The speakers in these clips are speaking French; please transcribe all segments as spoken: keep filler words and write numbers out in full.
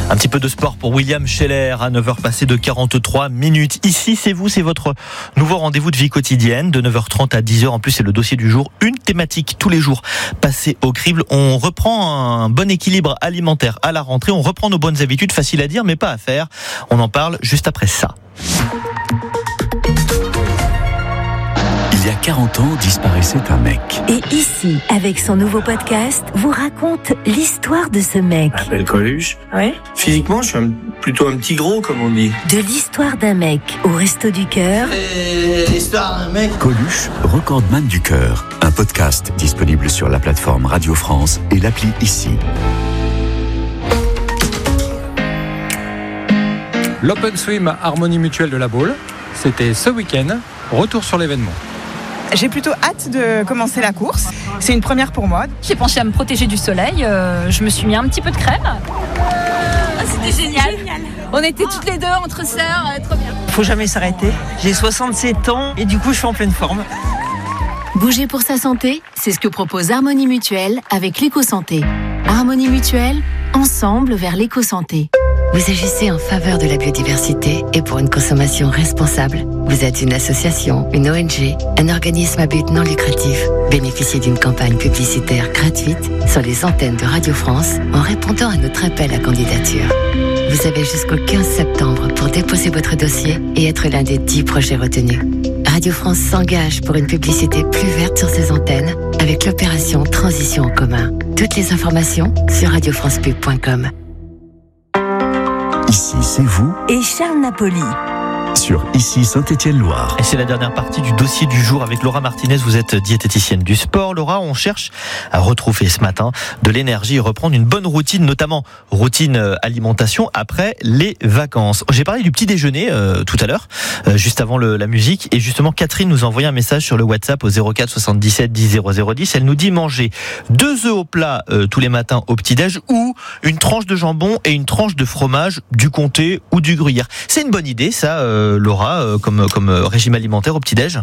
Un petit peu de sport pour William Scheller à neuf heures passées de quarante-trois minutes. Ici, c'est vous, c'est votre nouveau rendez-vous de vie quotidienne de neuf heures trente à dix heures. En plus, c'est le dossier du jour. Une thématique tous les jours passée au crible. On reprend un bon équilibre alimentaire à la rentrée. On reprend nos bonnes habitudes, facile à dire, mais pas à faire. On en parle juste après ça. Il y a quarante ans, disparaissait un mec. Et ici, avec son nouveau podcast, vous raconte l'histoire de ce mec. Je m'appelle Coluche. Ouais. Physiquement, je suis un, plutôt un petit gros, comme on dit. De l'histoire d'un mec au Resto du Cœur. Et l'histoire d'un mec. Coluche, recordman du cœur. Un podcast disponible sur la plateforme Radio France et l'appli Ici. L'Open Swim Harmonie Mutuelle de la Baule, c'était ce week-end. Retour sur l'événement. J'ai plutôt hâte de commencer la course. C'est une première pour moi. J'ai pensé à me protéger du soleil. Euh, je me suis mis un petit peu de crème. Ah, c'était génial. génial. On était toutes les deux entre sœurs, euh, trop bien. Faut jamais s'arrêter. J'ai soixante-sept ans et du coup je suis en pleine forme. Bouger pour sa santé, c'est ce que propose Harmonie Mutuelle avec l'éco-santé. Harmonie Mutuelle, ensemble vers l'éco-santé. Vous agissez en faveur de la biodiversité et pour une consommation responsable. Vous êtes une association, une O N G, un organisme à but non lucratif. Bénéficiez d'une campagne publicitaire gratuite sur les antennes de Radio France en répondant à notre appel à candidature. Vous avez jusqu'au quinze septembre pour déposer votre dossier et être l'un des dix projets retenus. Radio France s'engage pour une publicité plus verte sur ses antennes avec l'opération Transition en commun. Toutes les informations sur radio france pub point com. Ici, c'est vous Et Charles Napoli. sur Ici Saint-Étienne-Loire. Et c'est la dernière partie du dossier du jour avec Laura Martinez. Vous êtes diététicienne du sport. Laura, on cherche à retrouver ce matin de l'énergie et reprendre une bonne routine, notamment routine alimentation après les vacances. J'ai parlé du petit déjeuner euh, tout à l'heure, euh, juste avant le, la musique. Et justement, Catherine nous a envoyé un message sur le WhatsApp au zéro quatre soixante-dix-sept dix zéro zéro dix. Elle nous dit manger deux œufs au plat euh, tous les matins au petit-déj ou une tranche de jambon et une tranche de fromage du comté ou du gruyère. C'est une bonne idée, ça, euh, Laura, euh, comme, comme régime alimentaire au petit-déj?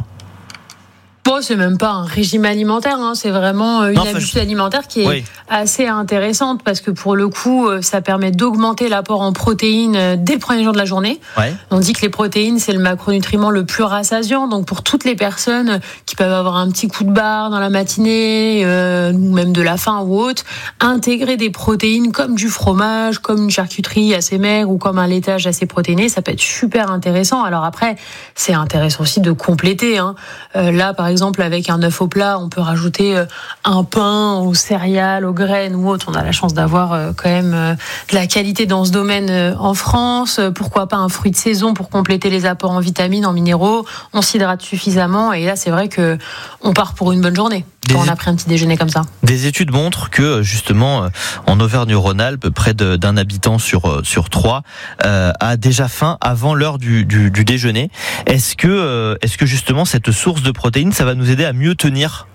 Bon, c'est même pas un régime alimentaire, hein, c'est vraiment une non, habitude je... alimentaire qui est oui. assez intéressante parce que pour le coup, ça permet d'augmenter l'apport en protéines dès le premier jour de la journée. Ouais. On dit que les protéines, c'est le macronutriment le plus rassasiant, donc pour toutes les personnes qui peuvent avoir un petit coup de barre dans la matinée, euh, ou même de la faim ou autre, intégrer des protéines comme du fromage, comme une charcuterie assez maigre ou comme un laitage assez protéiné, ça peut être super intéressant. Alors après, c'est intéressant aussi de compléter. Hein. Euh, là, par exemple, Par exemple, avec un œuf au plat, on peut rajouter un pain aux céréales, aux graines ou autre. On a la chance d'avoir quand même de la qualité dans ce domaine en France. Pourquoi pas un fruit de saison pour compléter les apports en vitamines, en minéraux. On s'hydrate suffisamment et là, c'est vrai que on part pour une bonne journée quand on a pris un petit déjeuner comme ça. Des études montrent que justement, en Auvergne-Rhône-Alpes, près de, d'un habitant sur sur trois euh, a déjà faim avant l'heure du, du, du déjeuner. Est-ce que euh, est-ce que justement cette source de protéines, ça va nous aider à mieux tenir?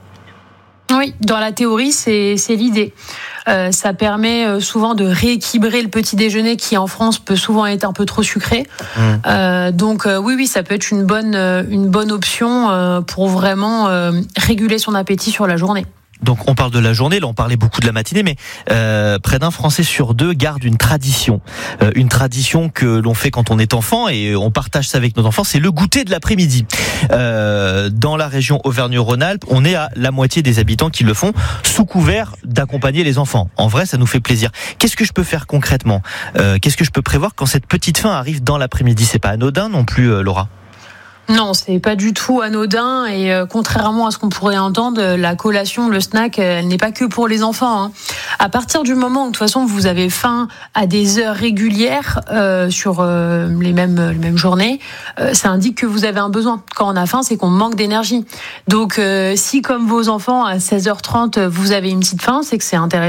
Oui, dans la théorie, c'est, c'est l'idée. Euh, ça permet souvent de rééquilibrer le petit déjeuner qui, en France, peut souvent être un peu trop sucré. Mmh. Euh, donc, euh, oui, oui, ça peut être une bonne, une bonne option euh, pour vraiment euh, réguler son appétit sur la journée. Donc on parle de la journée, là on parlait beaucoup de la matinée, mais euh, près d'un Français sur deux garde une tradition. Euh, une tradition que l'on fait quand on est enfant et on partage ça avec nos enfants, c'est le goûter de l'après-midi. Euh, dans la région Auvergne-Rhône-Alpes, on est à la moitié des habitants qui le font, sous couvert d'accompagner les enfants. En vrai, ça nous fait plaisir. Qu'est-ce que je peux faire concrètement ? euh, Qu'est-ce que je peux prévoir quand cette petite faim arrive dans l'après-midi ? C'est pas anodin non plus, euh, Laura ? Non, c'est pas du tout anodin et euh, contrairement à ce qu'on pourrait entendre, la collation, le snack, elle n'est pas que pour les enfants. Hein. À partir du moment où de toute façon vous avez faim à des heures régulières euh, sur euh, les mêmes les mêmes journées, euh, ça indique que vous avez un besoin. Quand on a faim, c'est qu'on manque d'énergie. Donc euh, si comme vos enfants à seize heures trente vous avez une petite faim, c'est que c'est intéressant.